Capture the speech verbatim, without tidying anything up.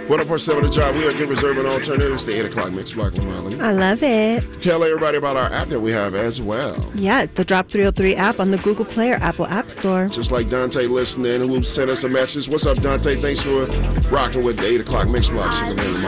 one oh four seven The Drive. We are Denver's Urban Alternative. It's the eight o'clock Mix Block with Molly. I love it. Tell everybody about our app that we have as well. Yeah, it's the Drop three oh three app on the Google Play or Apple App Store. Just like Dante listening, who sent us a message. What's up, Dante? Thanks for rocking with the eight o'clock Mix Block.